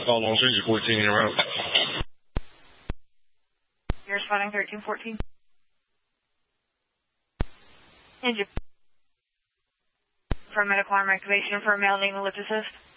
到龙之乙部进行任务。 You're spotting 1314. Engine. For medical arm activation for male needle assist.